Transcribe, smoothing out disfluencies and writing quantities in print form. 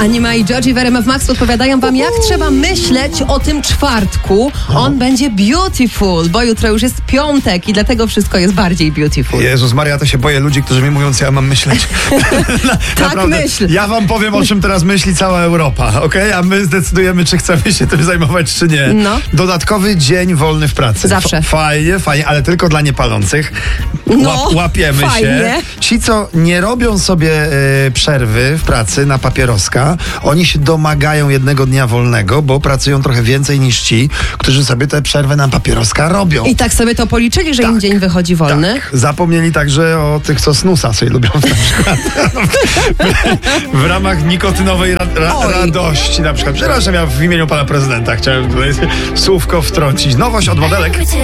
Anima i Georgie w RMF Max podpowiadają wam, jak trzeba myśleć o tym czwartku. On będzie beautiful, bo jutro już jest piątek i dlatego wszystko jest bardziej beautiful. Jezus Maria, to się boję ludzi, którzy mi mówią, co ja mam myśleć. Tak myśl. Ja wam powiem, o czym teraz myśli cała Europa, okej? A my zdecydujemy, czy chcemy się tym zajmować, czy nie. No. Dodatkowy dzień wolny w pracy. Zawsze. Fajnie, ale tylko dla niepalących. No, Łapiemy fajnie. się. Ci, co nie robią sobie przerwy w pracy na papieroska, oni się domagają jednego dnia wolnego, bo pracują trochę więcej niż ci, którzy sobie tę przerwę na papieroska robią. I tak sobie to policzyli, że im dzień wychodzi wolny? Tak. Zapomnieli także o tych, co snusa sobie lubią na przykład. w ramach nikotynowej radości na przykład. Przepraszam, ja w imieniu pana prezydenta chciałem tutaj słówko wtrącić. Nowość od modelek.